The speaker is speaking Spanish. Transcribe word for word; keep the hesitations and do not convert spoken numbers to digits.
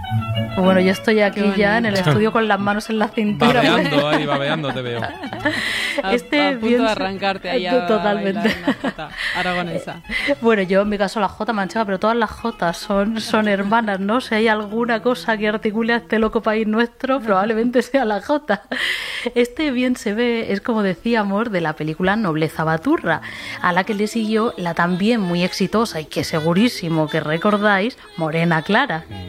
Pues bueno, yo estoy aquí ya en el estudio con las manos en la cintura. Babeando ahí, babeando te veo. Este a, a punto bien... de arrancarte ahí a totalmente. bailar una jota aragonesa. Bueno, yo en mi caso la jota manchega, pero todas las jotas son, son hermanas, ¿no? Si hay alguna cosa que articule a este loco país nuestro, probablemente sea la jota. Este bien se ve, es como decíamos, de la película Nobleza Baturra, a la que le siguió la también muy exitosa y que segurísimo que recordáis, Morena Clara.